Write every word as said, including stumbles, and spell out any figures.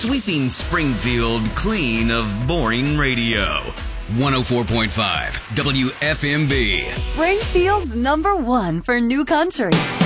Sweeping Springfield clean of boring radio. one oh four point five W F M B. Springfield's number one for new country.